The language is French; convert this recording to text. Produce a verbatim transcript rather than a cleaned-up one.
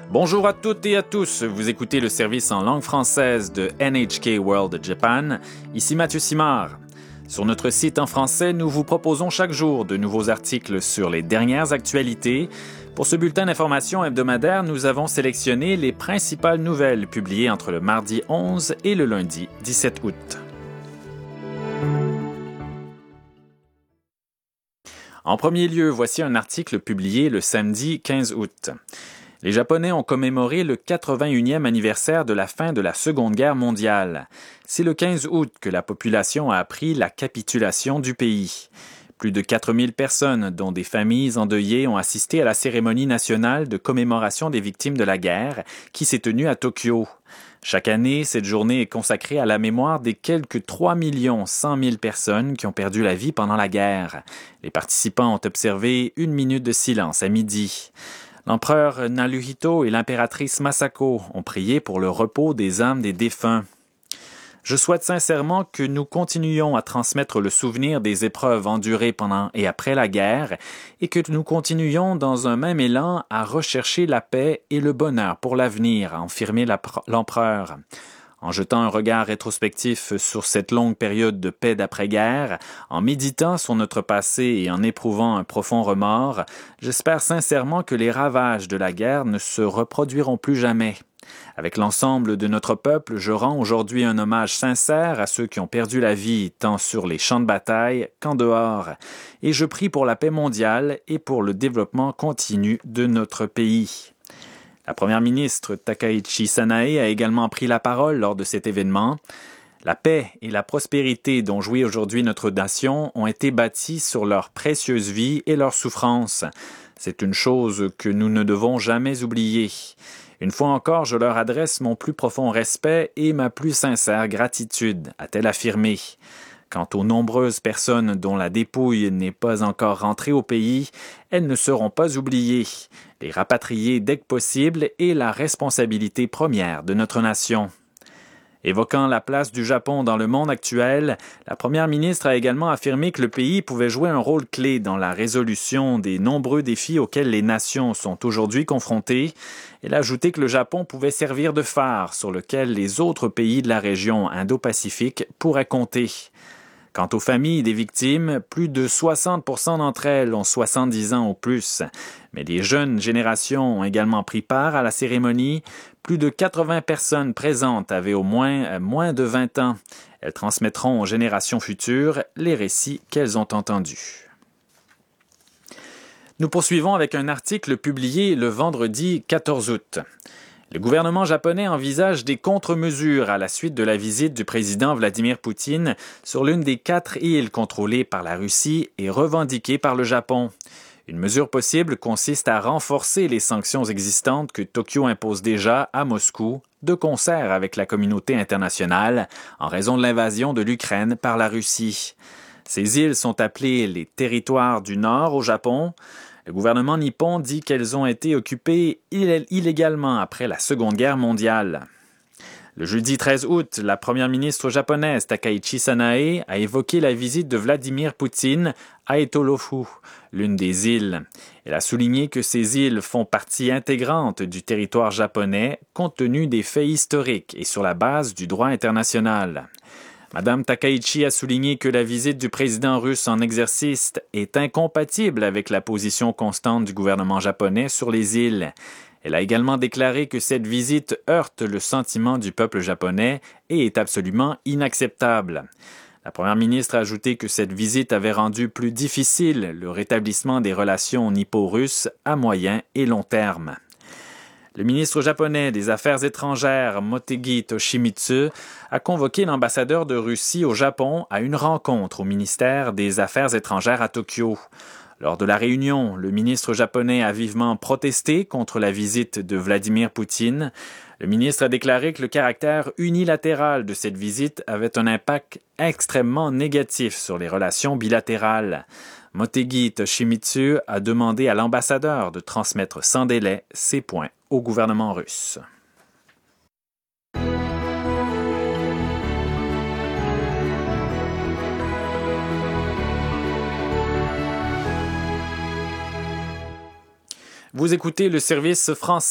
Bonjour à toutes et à tous, vous écoutez le service en langue française de N H K World Japan. Ici Mathieu Simard. Sur notre site en français, nous vous proposons chaque jour de nouveaux articles sur les dernières actualités. Pour ce bulletin d'information hebdomadaire, nous avons sélectionné les principales nouvelles publiées entre le mardi onze et le lundi dix-sept août. En premier lieu, voici un article publié le samedi quinze août. Les Japonais ont commémoré le quatre-vingt-unième anniversaire de la fin de la Seconde Guerre mondiale. C'est le quinze août que la population a appris la capitulation du pays. Plus de quatre mille personnes, dont des familles endeuillées, ont assisté à la cérémonie nationale de commémoration des victimes de la guerre qui s'est tenue à Tokyo. Chaque année, cette journée est consacrée à la mémoire des quelques trois millions cent mille personnes qui ont perdu la vie pendant la guerre. Les participants ont observé une minute de silence à midi. L'empereur Naruhito et l'impératrice Masako ont prié pour le repos des âmes des défunts. Je souhaite sincèrement que nous continuions à transmettre le souvenir des épreuves endurées pendant et après la guerre et que nous continuions dans un même élan à rechercher la paix et le bonheur pour l'avenir, a affirmé l'empereur. En jetant un regard rétrospectif sur cette longue période de paix d'après-guerre, en méditant sur notre passé et en éprouvant un profond remords, j'espère sincèrement que les ravages de la guerre ne se reproduiront plus jamais. Avec l'ensemble de notre peuple, je rends aujourd'hui un hommage sincère à ceux qui ont perdu la vie tant sur les champs de bataille qu'en dehors, et je prie pour la paix mondiale et pour le développement continu de notre pays. La première ministre Takaichi Sanae a également pris la parole lors de cet événement. La paix et la prospérité dont jouit aujourd'hui notre nation ont été bâties sur leur précieuse vie et leur souffrance. C'est une chose que nous ne devons jamais oublier. Une fois encore, je leur adresse mon plus profond respect et ma plus sincère gratitude, a-t-elle affirmé. Quant aux nombreuses personnes dont la dépouille n'est pas encore rentrée au pays, elles ne seront pas oubliées. Les rapatrier dès que possible est la responsabilité première de notre nation. Évoquant la place du Japon dans le monde actuel, la première ministre a également affirmé que le pays pouvait jouer un rôle clé dans la résolution des nombreux défis auxquels les nations sont aujourd'hui confrontées. Elle a ajouté que le Japon pouvait servir de phare sur lequel les autres pays de la région Indo-Pacifique pourraient compter. Quant aux familles des victimes, plus de soixante pour cent d'entre elles ont soixante-dix ans ou plus. Mais les jeunes générations ont également pris part à la cérémonie. Plus de quatre-vingts personnes présentes avaient au moins moins de vingt ans. Elles transmettront aux générations futures les récits qu'elles ont entendus. Nous poursuivons avec un article publié le vendredi quatorze août. Le gouvernement japonais envisage des contre-mesures à la suite de la visite du président Vladimir Poutine sur l'une des quatre îles contrôlées par la Russie et revendiquées par le Japon. Une mesure possible consiste à renforcer les sanctions existantes que Tokyo impose déjà à Moscou, de concert avec la communauté internationale, en raison de l'invasion de l'Ukraine par la Russie. Ces îles sont appelées les territoires du Nord au Japon. Le gouvernement nippon dit qu'elles ont été occupées ill- illégalement après la Seconde Guerre mondiale. Le jeudi treize août, la première ministre japonaise Takaichi Sanae a évoqué la visite de Vladimir Poutine à Etolofu, l'une des îles. Elle a souligné que ces îles font partie intégrante du territoire japonais compte tenu des faits historiques et sur la base du droit international. Madame Takaichi a souligné que la visite du président russe en exercice est incompatible avec la position constante du gouvernement japonais sur les îles. Elle a également déclaré que cette visite heurte le sentiment du peuple japonais et est absolument inacceptable. La première ministre a ajouté que cette visite avait rendu plus difficile le rétablissement des relations nippo-russes à moyen et long terme. Le ministre japonais des Affaires étrangères, Motegi Toshimitsu, a convoqué l'ambassadeur de Russie au Japon à une rencontre au ministère des Affaires étrangères à Tokyo. Lors de la réunion, le ministre japonais a vivement protesté contre la visite de Vladimir Poutine. Le ministre a déclaré que le caractère unilatéral de cette visite avait un impact extrêmement négatif sur les relations bilatérales. Motegi Toshimitsu a demandé à l'ambassadeur de transmettre sans délai ces points au gouvernement russe. Vous écoutez le service français